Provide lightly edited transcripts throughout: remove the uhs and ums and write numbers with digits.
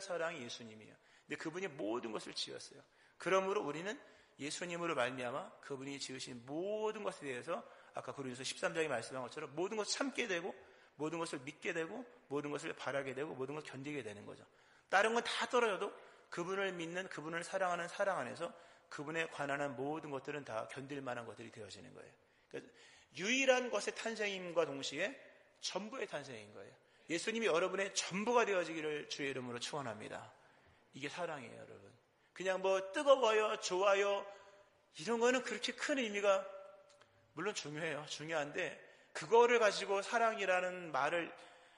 사랑이 예수님이에요. 근데 그분이 모든 것을 지었어요. 그러므로 우리는 예수님으로 말미암아 그분이 지으신 모든 것에 대해서 아까 고린도서 13장에 말씀한 것처럼 모든 것을 참게 되고 모든 것을 믿게 되고 모든 것을 바라게 되고 모든 것을 견디게 되는 거죠. 다른 건 다 떨어져도 그분을 믿는 그분을 사랑하는 사랑 안에서 그분에 관한 모든 것들은 다 견딜 만한 것들이 되어지는 거예요. 그러니까 유일한 것의 탄생임과 동시에 전부의 탄생인 거예요. 예수님이 여러분의 전부가 되어지기를 주의 이름으로 축원합니다. 이게 사랑이에요, 여러분. 그냥 뭐 뜨거워요, 좋아요 이런 거는 그렇게 큰 의미가 물론 중요해요. 중요한데 그거를 가지고 사랑이라는 말을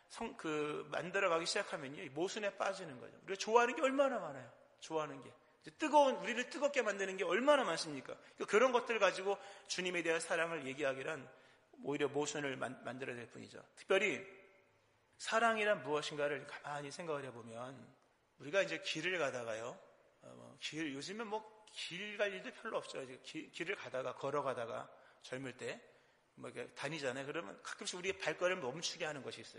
만들어가기 시작하면요, 모순에 빠지는 거죠. 우리가 좋아하는 게 얼마나 많아요. 좋아하는 게. 우리를 뜨겁게 만드는 게 얼마나 많습니까? 그런 것들 가지고 주님에 대한 사랑을 얘기하기란 오히려 모순을 만들어야 될 뿐이죠. 특별히 사랑이란 무엇인가를 가만히 생각을 해보면 우리가 이제 길을 가다가요, 요즘은 길 갈 일도 별로 없죠. 길을 가다가, 걸어가다가 젊을 때 이렇게 다니잖아요. 그러면 가끔씩 우리의 발걸음을 멈추게 하는 것이 있어요.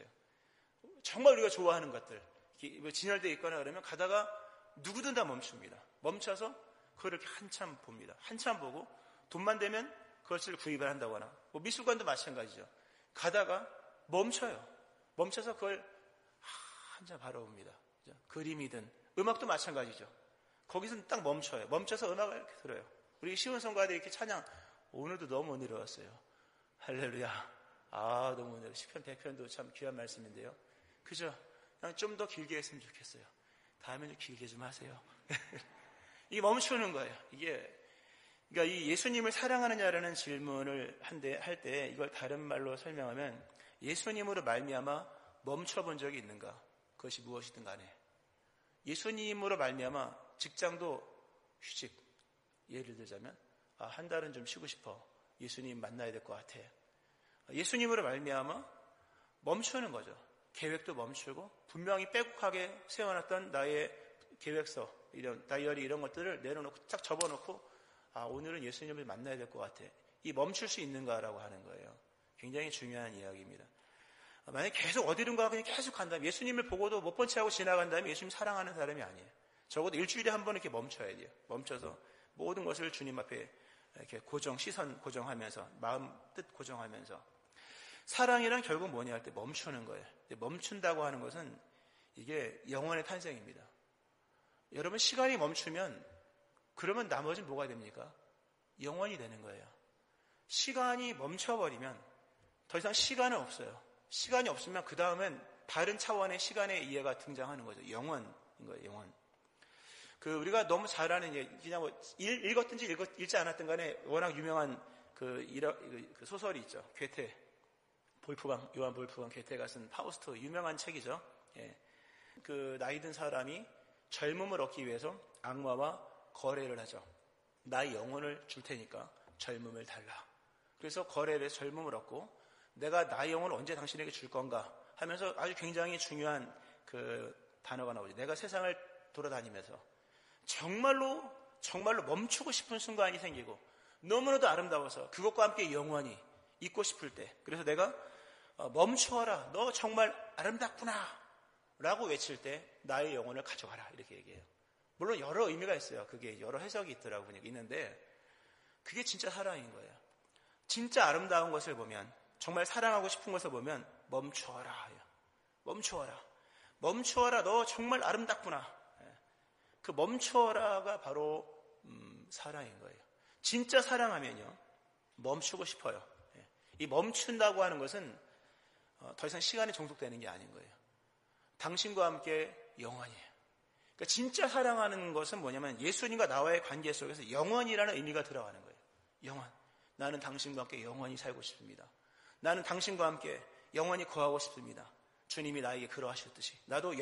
정말 우리가 좋아하는 것들, 진열되어 있거나 그러면 가다가 누구든 다 멈춥니다. 멈춰서 그걸 이렇게 한참 봅니다. 한참 보고 돈만 되면 그것을 구입을 한다거나 미술관도 마찬가지죠. 가다가 멈춰요. 멈춰서 그걸 한참 바라봅니다. 그림이든 음악도 마찬가지죠. 거기서는 딱 멈춰요. 멈춰서 음악을 이렇게 들어요. 우리 시온성가대 이렇게 찬양 오늘도 너무 은혜로웠어요. 할렐루야. 너무 은혜로워. 시편 100편도 참 귀한 말씀인데요. 그죠? 그냥 좀 더 길게 했으면 좋겠어요. 다음에는 길게 좀 하세요. 이게 멈추는 거예요. 그러니까 이 예수님을 사랑하느냐라는 질문을 할 때 이걸 다른 말로 설명하면 예수님으로 말미암아 멈춰본 적이 있는가? 그것이 무엇이든 간에. 예수님으로 말미암아 직장도 휴직. 예를 들자면 한 달은 좀 쉬고 싶어. 예수님 만나야 될 것 같아. 예수님으로 말미암아 멈추는 거죠. 계획도 멈추고 분명히 빼곡하게 세워놨던 나의 계획서, 다이어리 이런 것들을 내려놓고 딱 접어놓고 오늘은 예수님을 만나야 될 것 같아. 이 멈출 수 있는가라고 하는 거예요. 굉장히 중요한 이야기입니다. 만약에 계속 어디론가 그냥 계속 간다면 예수님을 보고도 못 본 채 하고 지나간다면 예수님 사랑하는 사람이 아니에요. 적어도 일주일에 한 번 이렇게 멈춰야 돼요. 멈춰서 모든 것을 주님 앞에 이렇게 시선 고정하면서 마음 뜻 고정하면서 사랑이란 결국 뭐냐 할 때 멈추는 거예요. 멈춘다고 하는 것은 이게 영원의 탄생입니다. 여러분 시간이 멈추면 그러면 나머지는 뭐가 됩니까? 영원이 되는 거예요. 시간이 멈춰버리면 더 이상 시간은 없어요. 시간이 없으면 그 다음엔 다른 차원의 시간의 이해가 등장하는 거죠. 영원인 거예요. 영원. 우리가 너무 잘 아는 그냥 읽었든지 읽지 않았든 간에 워낙 유명한 그 소설이 있죠. 괴테. 요한 볼프강 괴테가 쓴 파우스트 유명한 책이죠. 예. 나이 든 사람이 젊음을 얻기 위해서 악마와 거래를 하죠. 나의 영혼을 줄 테니까 젊음을 달라. 그래서 거래를 해서 젊음을 얻고 내가 나의 영혼을 언제 당신에게 줄 건가 하면서 아주 굉장히 중요한 단어가 나오죠. 내가 세상을 돌아다니면서 정말로 멈추고 싶은 순간이 생기고 너무나도 아름다워서 그것과 함께 영원히 있고 싶을 때 그래서 내가 멈추어라. 너 정말 아름답구나. 라고 외칠 때 나의 영혼을 가져가라. 이렇게 얘기해요. 물론 여러 의미가 있어요. 그게 여러 해석이 있는데 그게 진짜 사랑인 거예요. 진짜 아름다운 것을 보면 정말 사랑하고 싶은 것을 보면 멈추어라. 멈추어라. 멈추어라. 너 정말 아름답구나. 그 멈추어라가 바로 사랑인 거예요. 진짜 사랑하면요. 멈추고 싶어요. 이 멈춘다고 하는 것은 더 이상 시간에 종속되는 게 아닌 거예요. 당신과 함께 영원이에요. 그러니까 진짜 사랑하는 것은 뭐냐면 예수님과 나와의 관계 속에서 영원이라는 의미가 들어가는 거예요. 영원. 나는 당신과 함께 영원히 살고 싶습니다. 나는 당신과 함께 영원히 거하고 싶습니다. 주님이 나에게 그러하셨듯이 나도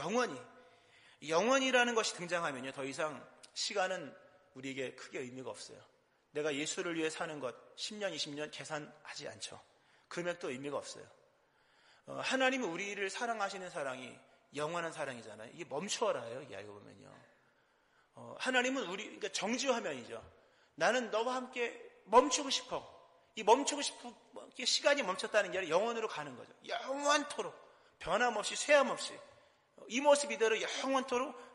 영원이라는 것이 등장하면요. 더 이상 시간은 우리에게 크게 의미가 없어요. 내가 예수를 위해 사는 것 10년, 20년 계산하지 않죠. 금액도 의미가 없어요. 하나님은 우리를 사랑하시는 사랑이 영원한 사랑이잖아요. 이게 멈춰라요. 이게 알고 보면요. 하나님은 그러니까 정지화면이죠. 나는 너와 함께 멈추고 싶어. 이 멈추고 싶은 시간이 멈췄다는 게 아니라 영원으로 가는 거죠. 영원토록 변함없이 쇠함없이 이 모습 이대로 영원토록